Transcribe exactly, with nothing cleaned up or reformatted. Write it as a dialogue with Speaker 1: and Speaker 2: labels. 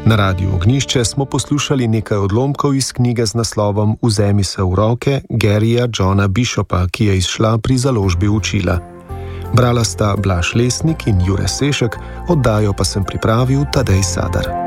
Speaker 1: Na Radiu Ognjišče smo poslušali nekaj odlomkov iz knjige z naslovom Vzemi se v roke Garyja Johna Bishopa, ki je izšla pri založbi Učila. Brala sta Blaž Lesnik in Jure Sešek, oddajo pa sem pripravil Tadej Sadar.